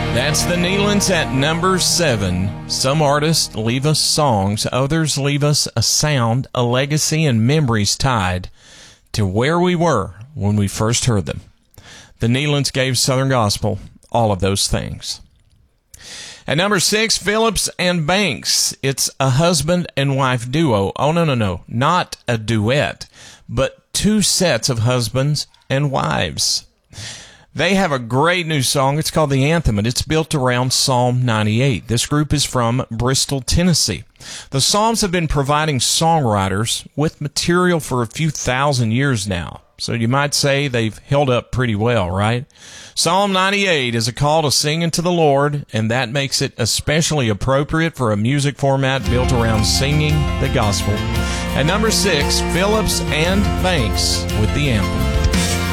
That's the Neelands at number 7. Some artists leave us songs, others leave us a sound, a legacy, and memories tied to where we were when we first heard them. The Neelands gave Southern Gospel all of those things. At number 6, Phillips and Banks. It's a husband and wife duo. Oh, no. Not a duet, but two sets of husbands and wives. They have a great new song. It's called The Anthem, and it's built around Psalm 98. This group is from Bristol, Tennessee. The Psalms have been providing songwriters with material for a few thousand years now. So you might say they've held up pretty well, right? Psalm 98 is a call to sing unto the Lord, and that makes it especially appropriate for a music format built around singing the gospel. At number 6, Phillips and Banks with The Anthem.